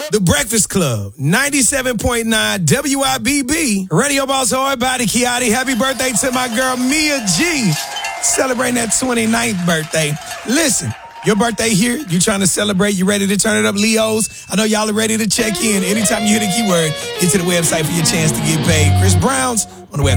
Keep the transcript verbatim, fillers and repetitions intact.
The Breakfast Club, ninety-seven point nine W I B B. Radio Boss Hard Body Kiati. Happy birthday to my girl Mia G. Celebrating that twenty-ninth birthday. Listen, your birthday here, you trying to celebrate, you ready to turn it up, Leos? I know y'all are ready to check in. Anytime you hear the keyword, get to the website for your chance to get paid. Chris Brown's on the way.